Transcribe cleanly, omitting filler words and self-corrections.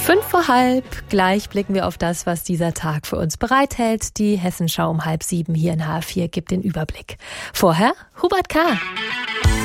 5:05. Gleich blicken wir auf das, was dieser Tag für uns bereithält. Die Hessenschau um 6:30 hier in H4 gibt den Überblick. Vorher Hubert K.